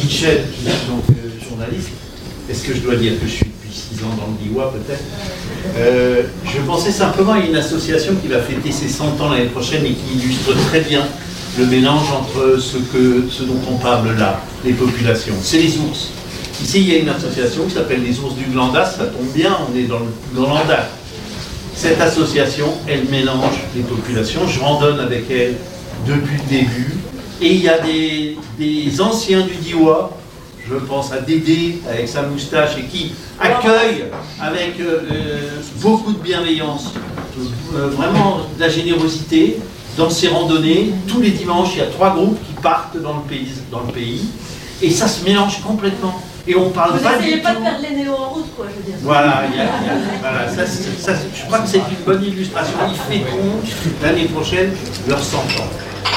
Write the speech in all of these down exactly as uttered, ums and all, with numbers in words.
Kitchen, je suis donc euh, journaliste. Est-ce que je dois dire que je suis depuis six ans dans le Diois, peut-être euh, Je pensais simplement à une association qui va fêter ses cent ans l'année prochaine et qui illustre très bien le mélange entre ce, que, ce dont on parle là, les populations. C'est les ours. Ici, il y a une association qui s'appelle les ours du Glandas, ça tombe bien, on est dans le Glandas. Cette association, elle mélange les populations, je randonne avec elle depuis le début, et il y a des, des anciens du Diois, je pense à Dédé avec sa moustache, et qui accueillent avec euh, beaucoup de bienveillance, euh, vraiment de la générosité, dans ces randonnées. Tous les dimanches, il y a trois groupes qui partent dans le pays, dans le pays et ça se mélange complètement. Et on parle Vous pas n'essayez du pas tout... de perdre les néos en route, quoi, je veux dire. Voilà, il y a, il y a, voilà ça, ça, je crois que c'est une bonne illustration. Ils fécondent l'année prochaine leurs cent ans.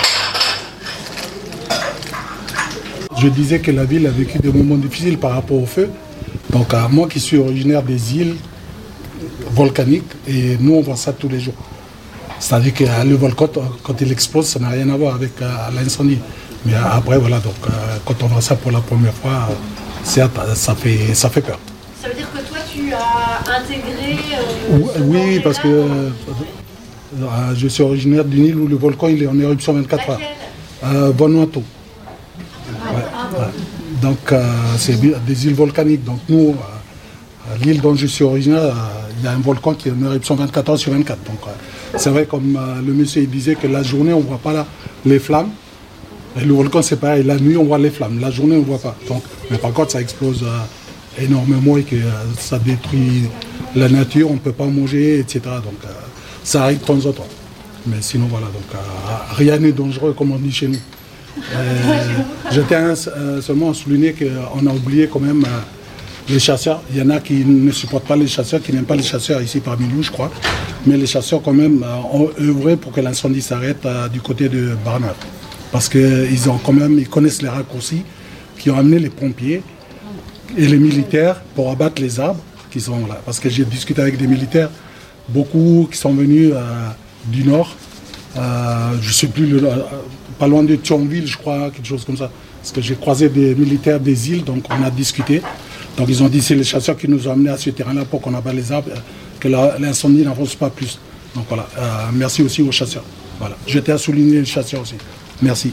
Je disais que la ville a vécu des moments difficiles par rapport au feu. Donc à moi qui suis originaire des îles volcaniques, et nous on voit ça tous les jours. C'est-à-dire que le volcan, quand il explose, ça n'a rien à voir avec euh, l'incendie. Mais après, voilà, donc euh, quand on voit ça pour la première fois, euh, ça, fait, ça fait peur. Ça veut dire que toi, tu as intégré... Euh, oui, parce que euh, euh, je suis originaire d'une île où le volcan il est en éruption vingt-quatre heures. Euh, Vanuatu. Ouais, ouais. Donc, euh, c'est des îles volcaniques. Donc, nous, euh, l'île dont je suis originaire, euh, il y a un volcan qui est en éruption vingt-quatre heures sur vingt-quatre. Donc, euh, c'est vrai, comme euh, le monsieur il disait, que la journée, on ne voit pas là, les flammes. Et le volcan, c'est pareil. La nuit, on voit les flammes. La journée, on ne voit pas. Donc, mais par contre, ça explose euh, énormément et que euh, ça détruit la nature. On ne peut pas manger, et cetera. Donc, euh, ça arrive de temps en temps. Mais sinon, voilà. Donc, euh, rien n'est dangereux, comme on dit chez nous. Euh, je tiens euh, seulement à souligner qu'on a oublié quand même euh, les chasseurs. Il y en a qui ne supportent pas les chasseurs, qui n'aiment pas les chasseurs ici parmi nous, je crois. Mais les chasseurs quand même euh, ont œuvré pour que l'incendie s'arrête euh, du côté de Barnard. Parce qu'ils ont quand même, ils connaissent les raccourcis qui ont amené les pompiers et les militaires pour abattre les arbres qui sont là. Parce que j'ai discuté avec des militaires, beaucoup qui sont venus euh, du nord. Euh, je ne sais plus, le, euh, pas loin de Thionville, je crois, quelque chose comme ça. Parce que j'ai croisé des militaires des îles, donc on a discuté. Donc ils ont dit c'est les chasseurs qui nous ont amenés à ce terrain-là pour qu'on abatte les arbres, que l'incendie n'avance pas plus. Donc voilà, euh, merci aussi aux chasseurs. Voilà. Je tiens à souligner les chasseurs aussi. Merci.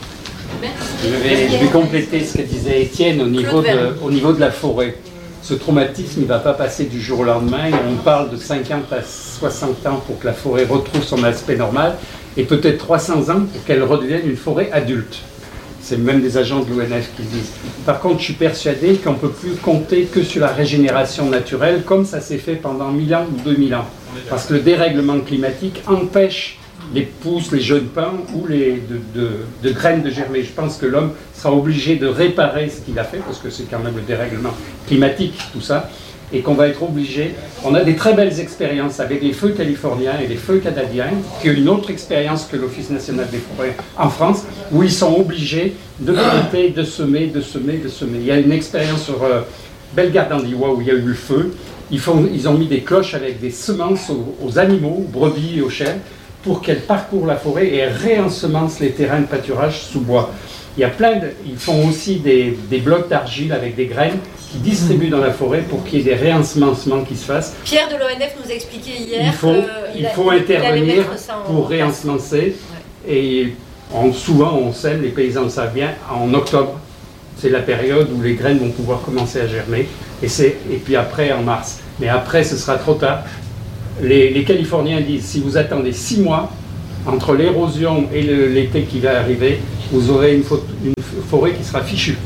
Je vais, je vais compléter ce que disait Étienne au niveau, de, au niveau de la forêt. Ce traumatisme ne va pas passer du jour au lendemain. On parle de cinquante à soixante ans pour que la forêt retrouve son aspect normal et peut-être trois cents ans pour qu'elle redevienne une forêt adulte. C'est même des agents de l'O N F qui le disent. Par contre, je suis persuadé qu'on ne peut plus compter que sur la régénération naturelle comme ça s'est fait pendant mille ans ou deux mille ans. Parce que le dérèglement climatique empêche les pousses, les jeunes pins ou les de, de, de graines de germer. Je pense que l'homme sera obligé de réparer ce qu'il a fait, parce que c'est quand même le dérèglement climatique, tout ça, et qu'on va être obligé... On a des très belles expériences avec les feux californiens et les feux canadiens, qui ont une autre expérience que l'Office national des forêts en France, où ils sont obligés de planter, de semer, de semer, de semer. Il y a une expérience sur euh, Bellegarde-en-Diois où il y a eu le feu. Ils, font, ils ont mis des cloches avec des semences aux, aux animaux, aux brebis et aux chèvres, pour qu'elles parcourent la forêt et réensemencent les terrains de pâturage sous bois. Il y a plein de, ils font aussi des, des blocs d'argile avec des graines qui distribuent dans la forêt pour qu'il y ait des réensemencements qui se fassent. Pierre de l'O N F nous expliquait hier il faut, qu'il il faut intervenir en... pour réensemencer. Ouais. Et on, souvent, on sait, les paysans le savent bien, en octobre, c'est la période où les graines vont pouvoir commencer à germer. Et, et puis après, en mars. Mais après, ce sera trop tard. Les, les Californiens disent, si vous attendez six mois, entre l'érosion et l'été qui va arriver, vous aurez une, une forêt qui sera fichue.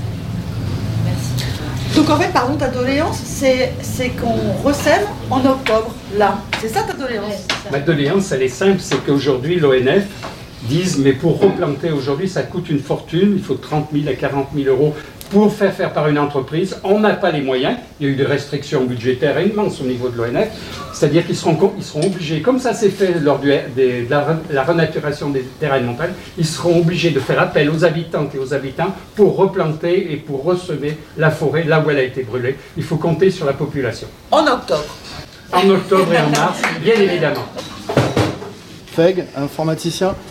Merci. Donc en fait, pardon, ta doléance, c'est qu'on ressème en octobre, là. C'est ça ta doléance? Ma doléance, elle est simple, c'est qu'aujourd'hui, l'O N F disent, mais pour replanter aujourd'hui, ça coûte une fortune, il faut trente mille à quarante mille euros pour faire faire par une entreprise. On n'a pas les moyens, il y a eu des restrictions budgétaires immenses au niveau de l'O N F, c'est-à-dire qu'ils seront, ils seront obligés, comme ça s'est fait lors du, des, de la, la renaturation des terrains de montagne, ils seront obligés de faire appel aux habitantes et aux habitants pour replanter et pour ressemer la forêt là où elle a été brûlée. Il faut compter sur la population. En octobre. En octobre et en mars, bien évidemment. Feg, informaticien.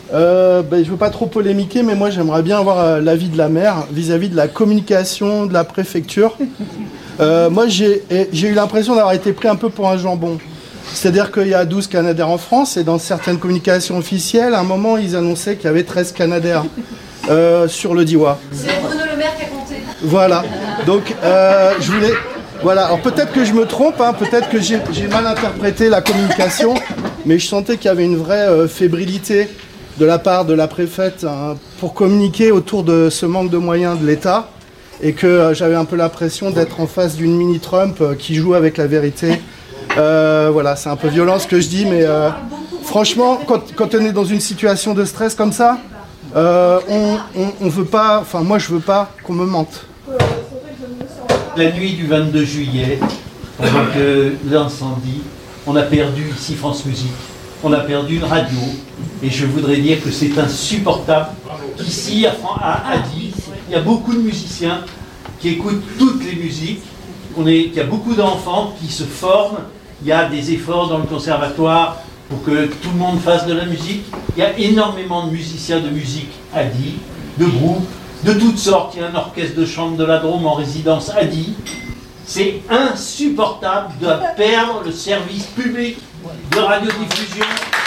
Euh, ben, je ne veux pas trop polémiquer, mais moi j'aimerais bien avoir euh, l'avis de la maire vis-à-vis de la communication de la préfecture. Euh, moi j'ai eu l'impression d'avoir été pris un peu pour un jambon. C'est-à-dire qu'il y a douze Canadair en France et dans certaines communications officielles, à un moment ils annonçaient qu'il y avait treize Canadair euh, sur le Diois. C'est Bruno Le Maire qui a compté. Voilà, donc euh, je voulais... Voilà, alors peut-être que je me trompe, hein, peut-être que j'ai mal interprété la communication, mais je sentais qu'il y avait une vraie euh, fébrilité de la part de la préfète hein, pour communiquer autour de ce manque de moyens de l'État et que euh, j'avais un peu l'impression d'être en face d'une mini-Trump euh, qui joue avec la vérité. Euh, voilà, c'est un peu violent ce que je dis, mais euh, franchement, quand, quand on est dans une situation de stress comme ça, euh, on, on, on veut pas, enfin moi je veux pas qu'on me mente. La nuit du vingt-deux juillet, pendant que l'incendie, on a perdu ici France Musique. On a perdu une radio et je voudrais dire que c'est insupportable qu'ici à Adi, il y a beaucoup de musiciens qui écoutent toutes les musiques, on est, il y a beaucoup d'enfants qui se forment, il y a des efforts dans le conservatoire pour que tout le monde fasse de la musique, il y a énormément de musiciens de musique à Adi, de groupes, de toutes sortes, il y a un orchestre de chambre de la Drôme en résidence à Adi. C'est insupportable de perdre le service public de radiodiffusion.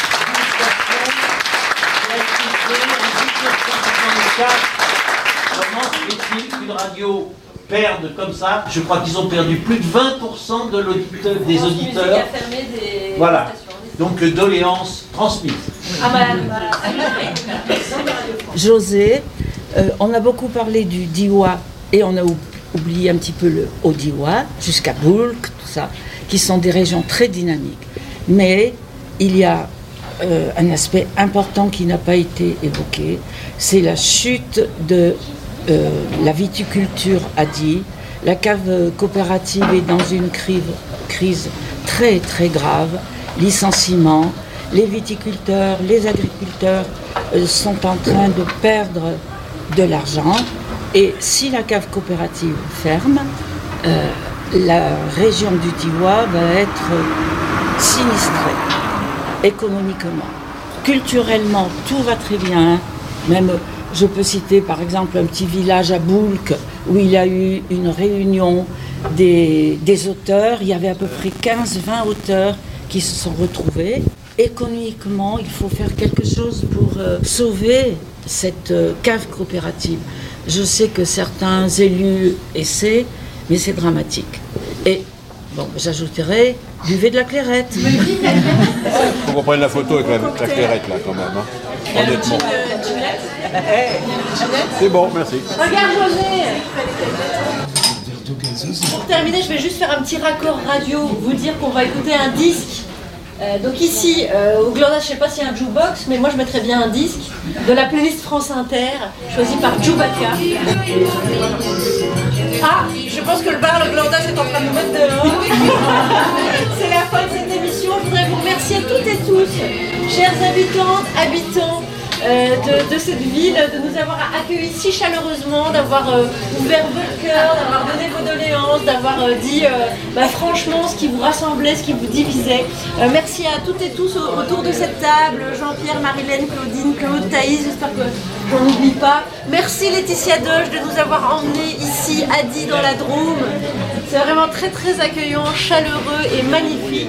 Comment se fait-il qu'une radio perde comme ça? Je crois qu'ils ont perdu plus de vingt pour cent de l'auditeur, des auditeurs. A fermé des voilà. Donc doléance transmise. Ah bah, José, euh, on a beaucoup parlé du Diois et on a oublié un petit peu le Haut-Diois, jusqu'à Boulk, tout ça, qui sont des régions très dynamiques. Mais il y a euh, un aspect important qui n'a pas été évoqué, c'est la chute de euh, la viticulture à Die. La cave coopérative est dans une crise, crise très très grave, licenciement. Les viticulteurs, les agriculteurs euh, sont en train de perdre de l'argent. Et si la cave coopérative ferme, euh, la région du Diois va être sinistrée, économiquement. Culturellement, tout va très bien. Même, je peux citer par exemple un petit village à Boulk où il y a eu une réunion des, des auteurs. Il y avait à peu près quinze vingt auteurs qui se sont retrouvés. Économiquement, il faut faire quelque chose pour euh, sauver cette euh, cave coopérative. Je sais que certains élus essaient, mais c'est dramatique. Et, bon, j'ajouterai, buvez de la clairette. Il faut qu'on prenne la photo avec la, la clairette, là, quand même. Hein. Honnêtement. C'est bon, merci. regarde José. Pour terminer, je vais juste faire un petit raccord radio, vous dire qu'on va écouter un disque. Euh, donc ici, euh, au Glanda, je ne sais pas s'il y a un jukebox, mais moi je mettrais bien un disque de la playlist France Inter, choisi par Djoubaka. Ah, je pense que le bar, le Glanda, c'est en train de nous mettre dehors. C'est la fin de cette émission. Je voudrais vous remercier toutes et tous, chers habitantes, habitants euh, de, de cette ville, de nous avoir accueillis si chaleureusement, d'avoir euh, ouvert votre cœur, d'avoir donné vos doléances, d'avoir euh, dit euh, bah, franchement ce qui vous rassemblait, ce qui vous divisait. Euh, merci à toutes et tous au, autour de cette table, Jean-Pierre, Marilène, Claudine, Claude, Thaïs, j'espère que j'en oublie pas. Merci Laetitia Doge de nous avoir emmenés ici à Die dans la Drôme. C'est vraiment très très accueillant, chaleureux et magnifique.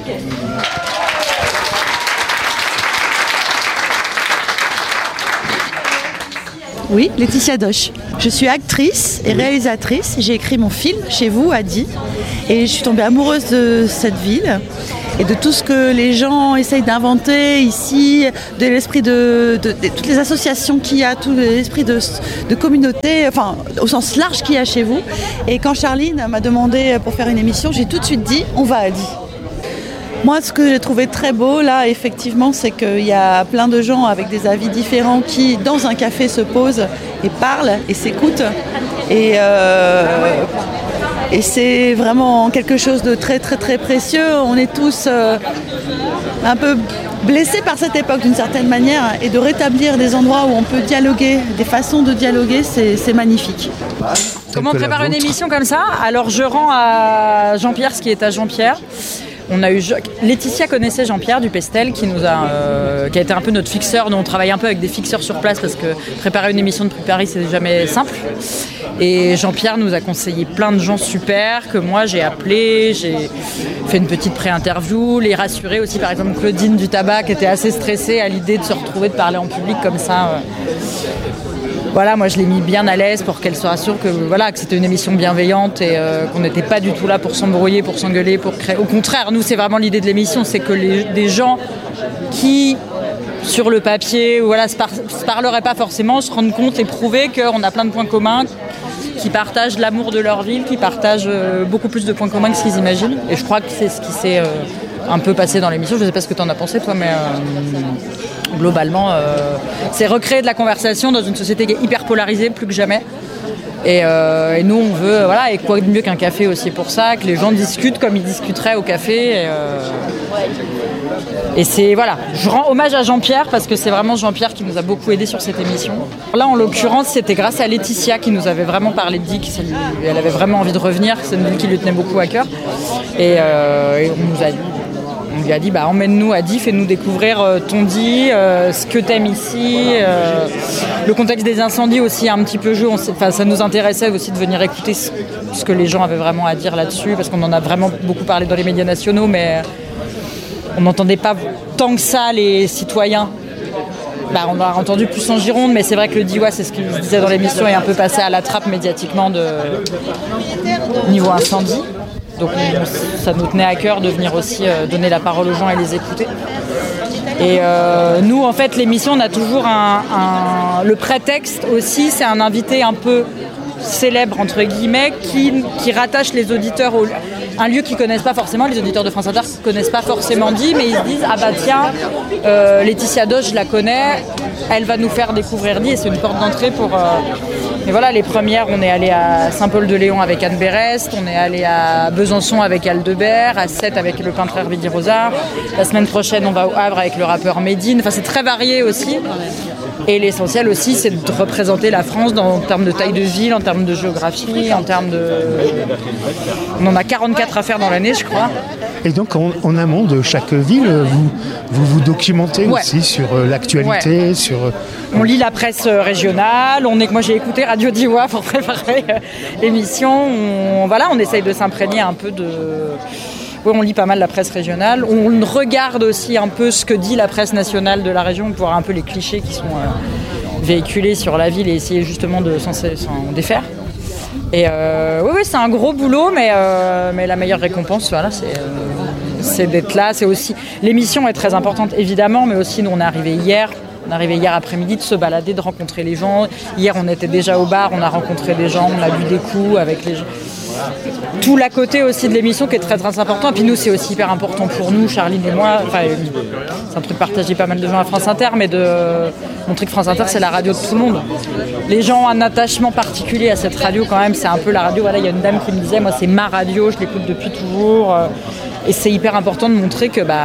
Oui, Laetitia Doche. Je suis actrice et réalisatrice. J'ai écrit mon film chez vous, à Die. Et je suis tombée amoureuse de cette ville et de tout ce que les gens essayent d'inventer ici, de l'esprit de, de, de toutes les associations qu'il y a, tout l'esprit de, de communauté, enfin au sens large qu'il y a chez vous. Et quand Charline m'a demandé pour faire une émission, j'ai tout de suite dit on va à Die. Moi, ce que j'ai trouvé très beau, là, effectivement, c'est qu'il y a plein de gens avec des avis différents qui, dans un café, se posent et parlent et s'écoutent. Et, euh, et c'est vraiment quelque chose de très, très, très précieux. On est tous euh, un peu blessés par cette époque, d'une certaine manière. Et de rétablir des endroits où on peut dialoguer, des façons de dialoguer, c'est, c'est magnifique. Comment on prépare une émission comme ça? Alors, je rends à Jean-Pierre ce qui est à Jean-Pierre. On a eu Laetitia connaissait Jean-Pierre Dupestel qui nous a, euh, qui a été un peu notre fixeur. Nous on travaille un peu avec des fixeurs sur place parce que préparer une émission de Prix Paris c'est jamais simple. Et Jean-Pierre nous a conseillé plein de gens super que moi j'ai appelé, j'ai fait une petite pré-interview, les rassurer aussi. Par exemple Claudine du Tabac qui était assez stressée à l'idée de se retrouver de parler en public comme ça. Euh, Voilà, moi je l'ai mis bien à l'aise pour qu'elle soit sûre que, voilà, que c'était une émission bienveillante et euh, qu'on n'était pas du tout là pour s'embrouiller, pour s'engueuler, pour créer. Au contraire, nous c'est vraiment l'idée de l'émission, c'est que les, des gens qui, sur le papier, voilà, se, par, se parleraient pas forcément, se rendent compte et prouver qu'on a plein de points communs, qui partagent l'amour de leur ville, qui partagent euh, beaucoup plus de points communs que ce qu'ils imaginent. Et je crois que c'est ce qui s'est euh, un peu passé dans l'émission. Je ne sais pas ce que tu en as pensé toi, mais euh, globalement, euh, c'est recréer de la conversation dans une société qui est hyper polarisée, plus que jamais. Et, euh, et nous, on veut, voilà, et quoi de mieux qu'un café aussi pour ça, que les gens discutent comme ils discuteraient au café. Et, euh, et c'est, voilà, je rends hommage à Jean-Pierre parce que c'est vraiment Jean-Pierre qui nous a beaucoup aidé sur cette émission. Là, en l'occurrence, c'était grâce à Laetitia qui nous avait vraiment parlé de Dick. Elle avait vraiment envie de revenir, c'est une ville qui lui tenait beaucoup à cœur. Et, euh, et on nous a dit, on lui a dit, bah, emmène-nous à Die, fais-nous découvrir euh, ton Die, euh, ce que t'aimes ici, euh, le contexte des incendies aussi un petit peu jeu. On sait, ça nous intéressait aussi de venir écouter ce, ce que les gens avaient vraiment à dire là-dessus, parce qu'on en a vraiment beaucoup parlé dans les médias nationaux, mais on n'entendait pas tant que ça les citoyens. Bah, on l'a entendu plus en Gironde, mais c'est vrai que le Diois, c'est ce qu'il disait dans l'émission, est un peu passé à la trappe médiatiquement de niveau incendie. Donc ça nous tenait à cœur de venir aussi euh, donner la parole aux gens et les écouter. Et euh, nous, en fait, l'émission, on a toujours un, un... Le prétexte aussi, c'est un invité un peu célèbre, entre guillemets, qui, qui rattache les auditeurs au... un lieu qu'ils ne connaissent pas forcément. Les auditeurs de France Inter ne connaissent pas forcément Die, mais ils se disent « Ah bah tiens, euh, Laetitia Doche, je la connais, elle va nous faire découvrir Die » et c'est une porte d'entrée pour... Euh... Et voilà, les premières, on est allé à Saint-Paul-de-Léon avec Anne Berest, on est allé à Besançon avec Aldebert, à Sète avec le peintre Hervé Di Rosa. La semaine prochaine, on va au Havre avec le rappeur Medine. Enfin, c'est très varié aussi. Et l'essentiel aussi, c'est de représenter la France dans, en termes de taille de ville, en termes de géographie, en termes de... On en a quarante-quatre à faire dans l'année, je crois. Et donc, en, en amont de chaque ville, vous vous, vous documentez ouais. aussi sur euh, l'actualité, ouais. sur... Euh... On lit la presse régionale, on est, moi j'ai écouté Radio Diois pour préparer euh, l'émission. On, voilà, on essaye de s'imprégner un peu de... Oui, on lit pas mal la presse régionale. On regarde aussi un peu ce que dit la presse nationale de la région pour voir un peu les clichés qui sont euh, véhiculés sur la ville et essayer justement de s'en, s'en défaire. Et euh, oui, oui, c'est un gros boulot, mais, euh, mais la meilleure récompense, voilà, c'est, euh, c'est d'être là. C'est aussi... L'émission est très importante, évidemment, mais aussi, nous, on est arrivé hier. On est arrivé hier après-midi, de se balader, de rencontrer les gens. Hier, on était déjà au bar, on a rencontré des gens, on a bu des coups avec les gens. Tout l'à côté aussi de l'émission qui est très très important. Et puis nous, c'est aussi hyper important pour nous, Charline et moi. Enfin, c'est un truc partagé pas mal de gens à France Inter, mais de montrer que France Inter, c'est la radio de tout le monde. Les gens ont un attachement particulier à cette radio quand même. C'est un peu la radio. Voilà, il y a une dame qui me disait, moi, c'est ma radio, je l'écoute depuis toujours. Et c'est hyper important de montrer que bah,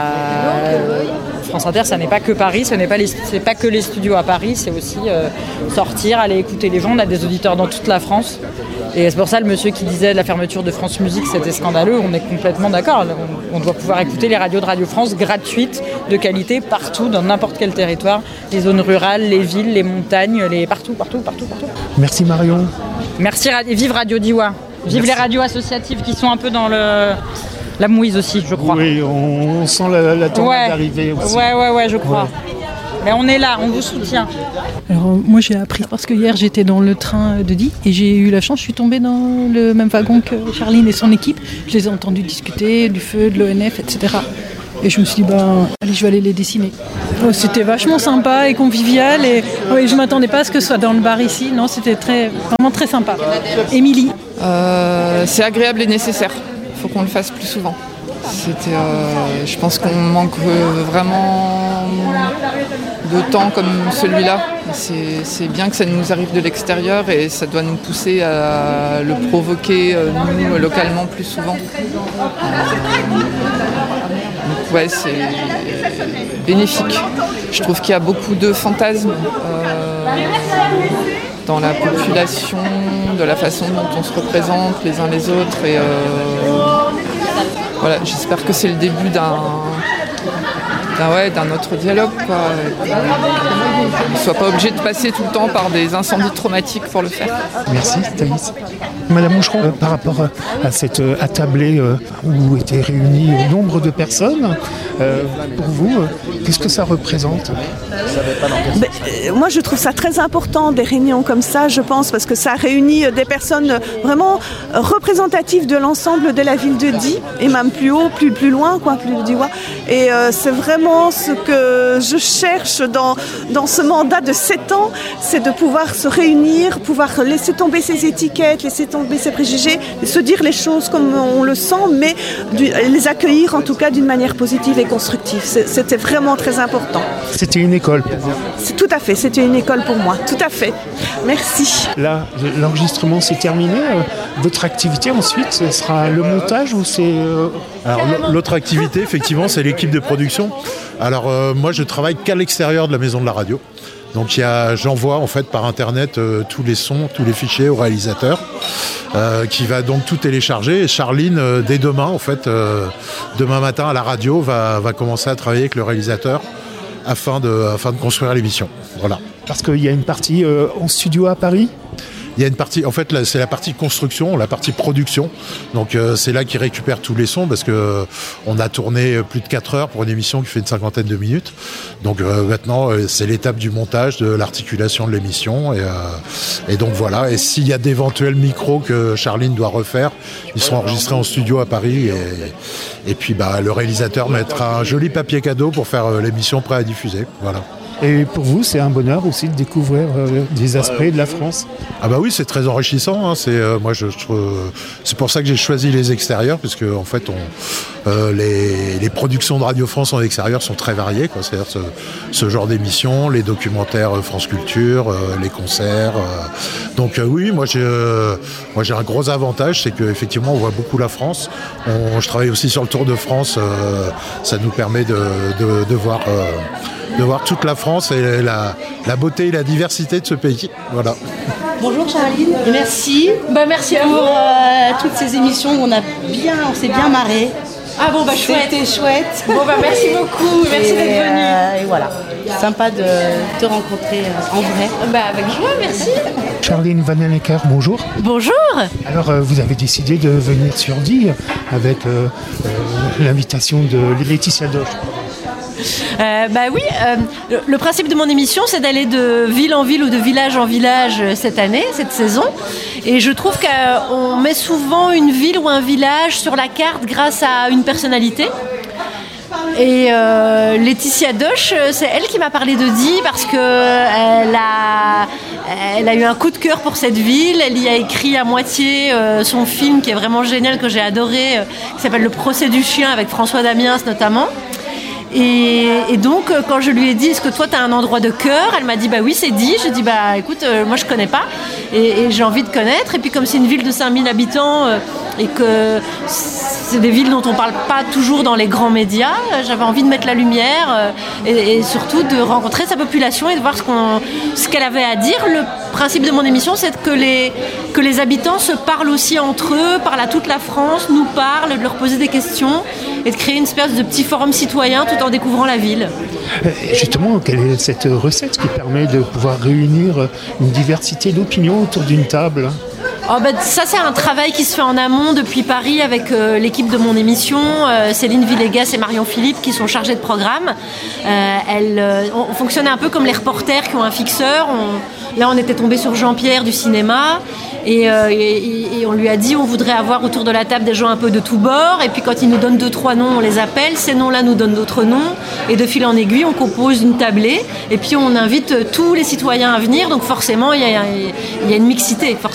France Inter, ça n'est pas que Paris, ce n'est pas, les, c'est pas que les studios à Paris, c'est aussi euh, sortir, aller écouter les gens. On a des auditeurs dans toute la France. Et c'est pour ça le monsieur qui disait la fermeture de France Musique, c'était scandaleux. On est complètement d'accord. On, on doit pouvoir écouter les radios de Radio France gratuites, de qualité, partout, dans n'importe quel territoire. Les zones rurales, les villes, les montagnes, les... partout, partout, partout, partout. Merci Marion. Merci et vive Radio Diois. Vive Merci. Les radios associatives qui sont un peu dans le... La mouise aussi, je crois. Oui, on, on sent la, la tendance ouais. d'arriver aussi. Ouais, ouais, ouais, je crois. Ouais. Mais on est là, on vous soutient. Alors, moi, j'ai appris parce que hier, j'étais dans le train de Die et j'ai eu la chance, je suis tombée dans le même wagon que Charline et son équipe. Je les ai entendus discuter du feu, de l'O N F, et cetera. Et je me suis dit, ben, allez, je vais aller les dessiner. Oh, c'était vachement sympa et convivial. Et oui, je ne m'attendais pas à ce que ce soit dans le bar ici. Non, c'était très, vraiment très sympa. Émilie euh, C'est agréable et nécessaire. Il faut qu'on le fasse plus souvent. C'était, euh, je pense qu'on manque vraiment de temps comme celui-là. C'est, c'est bien que ça nous arrive de l'extérieur et ça doit nous pousser à le provoquer, euh, nous, localement, plus souvent. Euh, donc ouais, c'est bénéfique. Je trouve qu'il y a beaucoup de fantasmes euh, dans la population, de la façon dont on se représente les uns les autres. Et, euh, voilà, j'espère que c'est le début d'un, d'un, ouais, d'un autre dialogue, quoi. Qu'on ne soit pas obligé de passer tout le temps par des incendies traumatiques pour le faire. Merci Thaïs. Madame Moucheron, euh, par rapport à cette euh, attablée euh, où étaient réunis euh, nombre de personnes, euh, pour vous, euh, qu'est-ce que ça représente ? Ben, euh, moi je trouve ça très important, des réunions comme ça, je pense, parce que ça réunit des personnes vraiment représentatives de l'ensemble de la ville de Die, et même plus haut, plus, plus loin, quoi, plus Diois. Et euh, c'est vraiment ce que je cherche dans, dans ce mandat de sept ans, c'est de pouvoir se réunir, pouvoir laisser tomber ces étiquettes, laisser tomber ces préjugés, se dire les choses comme on le sent, mais du, les accueillir en tout cas d'une manière positive et constructive. C'est, c'était vraiment très important. C'était une école pour vous ? C'est, tout à fait, c'était une école pour moi, tout à fait. Merci. Là, l'enregistrement s'est terminé. Votre activité ensuite, ce sera le montage ou c'est... Euh... Alors l'autre activité, effectivement, c'est l'équipe de production. Alors euh, moi, je travaille qu'à l'extérieur de la maison de la radio. Donc il y a, j'envoie en fait par internet euh, tous les sons, tous les fichiers au réalisateur euh, qui va donc tout télécharger. Et Charline, euh, dès demain, en fait, euh, demain matin à la radio, va, va commencer à travailler avec le réalisateur afin de, afin de construire l'émission. Voilà. Parce qu'il y a une partie euh, en studio à Paris ? Il y a une partie, en fait, là, c'est la partie construction, la partie production. Donc, euh, c'est là qu'ils récupèrent tous les sons parce que euh, on a tourné plus de quatre heures pour une émission qui fait une cinquantaine de minutes. Donc, euh, maintenant, euh, c'est l'étape du montage, de l'articulation de l'émission. Et, euh, et donc, voilà. Et s'il y a d'éventuels micros que Charline doit refaire, ils seront enregistrés en studio à Paris. Et, et puis, bah, le réalisateur mettra un joli papier cadeau pour faire euh, l'émission prêt à diffuser. Voilà. Et pour vous, c'est un bonheur aussi de découvrir euh, des aspects de la France. Ah bah oui, c'est très enrichissant. Hein. C'est euh, moi, je, je, c'est pour ça que j'ai choisi les extérieurs, parce que en fait, on, euh, les, les productions de Radio France en extérieur sont très variées, quoi. C'est-à-dire ce, ce genre d'émissions, les documentaires France Culture, euh, les concerts. Euh. Donc euh, oui, moi j'ai, euh, moi j'ai un gros avantage, c'est qu'effectivement, on voit beaucoup la France. On, je travaille aussi sur le Tour de France. Euh, ça nous permet de, de, de voir. Euh, de voir toute la France et la, la beauté et la diversité de ce pays. Voilà. Bonjour Charline, et merci. Bah, merci pour euh, toutes ces émissions où on, a bien, on s'est bien marré. Ah bon, bah chouette. C'était chouette. Bon, bah merci beaucoup, merci et, d'être venu. Euh, et voilà, sympa de te rencontrer euh, en vrai. Bah avec joie, merci. Charline Vanhoenacker, bonjour. Bonjour. Alors, euh, vous avez décidé de venir sur Die avec euh, euh, l'invitation de Laetitia Doche. Euh, bah oui, euh, le, le principe de mon émission, c'est d'aller de ville en ville ou de village en village cette année, cette saison. Et je trouve qu'on met souvent une ville ou un village sur la carte grâce à une personnalité. Et euh, Laetitia Doche, c'est elle qui m'a parlé de Die parce qu'elle a, elle a eu un coup de cœur pour cette ville. Elle y a écrit à moitié euh, son film qui est vraiment génial, que j'ai adoré, euh, qui s'appelle Le procès du chien avec François Damiens notamment. Et, et donc, quand je lui ai dit, est-ce que toi, tu as un endroit de cœur ? Elle m'a dit, bah oui, c'est Die. Je dis, bah écoute, euh, moi, je connais pas. Et, et j'ai envie de connaître. Et puis, comme c'est une ville de cinq mille habitants euh, et que c'est des villes dont on parle pas toujours dans les grands médias, j'avais envie de mettre la lumière euh, et, et surtout de rencontrer sa population et de voir ce, qu'on, ce qu'elle avait à dire. Le principe de mon émission, c'est que les, que les habitants se parlent aussi entre eux, parlent à toute la France, nous parlent, de leur poser des questions et de créer une espèce de petit forum citoyen tout en découvrant la ville. Justement, quelle est cette recette qui permet de pouvoir réunir une diversité d'opinions autour d'une table ? Oh ben, ça, c'est un travail qui se fait en amont depuis Paris avec euh, l'équipe de mon émission, euh, Céline Villegas et Marion Philippe, qui sont chargées de programme. Euh, elles, euh, on fonctionnait un peu comme les reporters qui ont un fixeur. On, là, on était tombé sur Jean-Pierre du cinéma et, euh, et, et on lui a dit on voudrait avoir autour de la table des gens un peu de tous bords. Et puis quand ils nous donnent deux, trois noms, on les appelle. Ces noms-là nous donnent d'autres noms. Et de fil en aiguille, on compose une tablée. Et puis on invite tous les citoyens à venir. Donc forcément, il y a, il y a une mixité. Forcément.